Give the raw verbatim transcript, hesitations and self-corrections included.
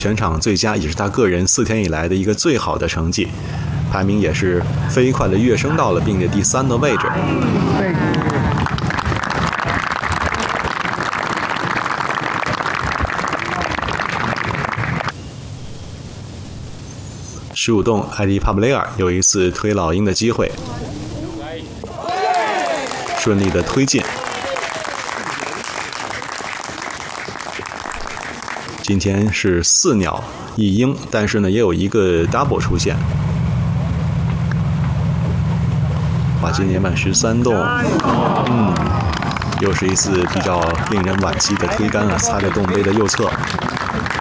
全场最佳，也是他个人四天以来的一个最好的成绩，排名也是飞快的跃升到了并列第三的位置。十五洞，艾迪·帕布雷尔有一次推老鹰的机会，顺利的推进。今天是四鸟一鹰，但是呢也有一个 double 出现。华金年满十三洞，嗯，又是一次比较令人惋惜的推杆啊，擦着洞杯的右侧。